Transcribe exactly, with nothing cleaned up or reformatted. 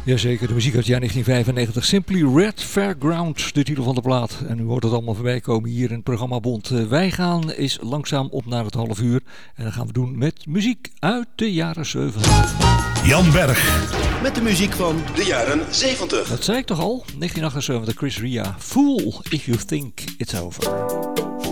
Jazeker, de muziek uit het jaar negentien vijfennegentig. Simply Red Fairground, de titel van de plaat. En u hoort het allemaal voorbij komen hier in het programma Bond. Wij gaan is langzaam op naar het half uur. En dat gaan we doen met muziek uit de jaren zeventig. Jan Berg. Met de muziek van de jaren zeventig. Dat zei ik toch al? negentien achtenzeventig, Chris Ria. Fool if you think it's over.